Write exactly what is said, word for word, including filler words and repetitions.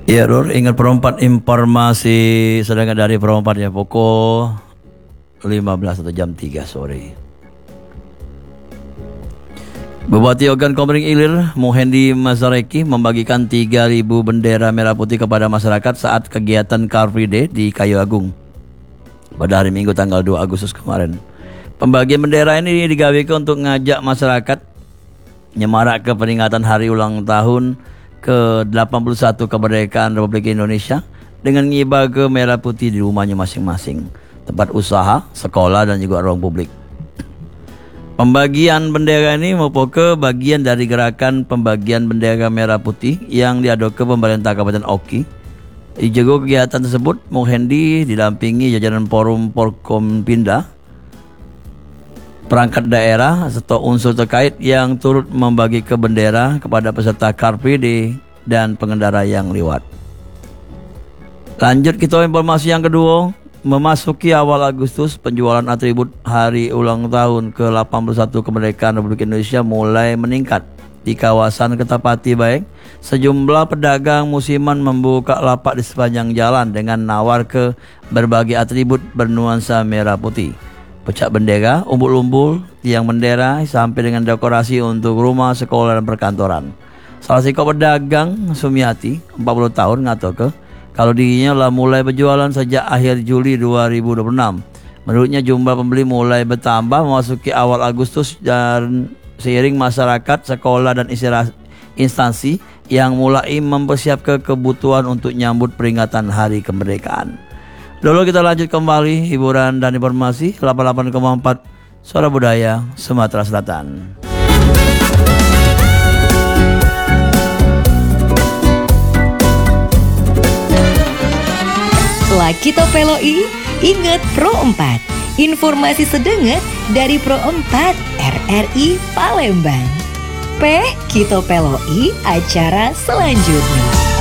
Ya, Rur, ingat perempat informasi sedangkan dari perempat ya pukul lima belas atau jam tiga sore. Bupati Ogan Komering Ilir, Muhendi Mazareki membagikan tiga ribu bendera merah putih kepada masyarakat saat kegiatan Car Free Day di Kayu Agung pada hari Minggu tanggal dua Agustus kemarin. Pembagian bendera ini digawekan untuk ngajak masyarakat nyemarak ke peringatan hari ulang tahun ke delapan puluh satu kemerdekaan Republik Indonesia dengan ngibar ke merah putih di rumahnya masing-masing, tempat usaha, sekolah dan juga ruang publik. Pembagian bendera ini merupakan bagian dari gerakan pembagian bendera merah putih yang diadakan pemerintah Kabupaten Oki. Di jago kegiatan tersebut, Muhendi didampingi jajaran Forum Porkompinda, perangkat daerah serta unsur terkait yang turut membagi ke bendera kepada peserta Car Free Day dan pengendara yang lewat. Lanjut kita informasi yang kedua. Memasuki awal Agustus, penjualan atribut hari ulang tahun ke delapan puluh satu kemerdekaan Republik Indonesia mulai meningkat. Di kawasan Kertapati baik, sejumlah pedagang musiman membuka lapak di sepanjang jalan dengan nawar ke berbagai atribut bernuansa merah putih. Pecak bendera, umbul-umbul, tiang bendera, sampai dengan dekorasi untuk rumah, sekolah, dan perkantoran. Salah satu pedagang, Sumiati, empat puluh tahun, ngatakan kalau dirinya lah mulai berjualan sejak akhir Juli dua ribu dua puluh enam. Menurutnya jumlah pembeli mulai bertambah memasuki awal Agustus dan seiring masyarakat, sekolah dan instansi yang mulai mempersiapkan kebutuhan untuk nyambut peringatan Hari Kemerdekaan. Dulu kita lanjut kembali hiburan dan informasi delapan puluh delapan koma empat Suara Budaya Sumatera Selatan. Laki Topeloi, ingat Pro empat. Informasi sedenget dari Pro empat R R I Palembang. P Kita Peloi acara selanjutnya.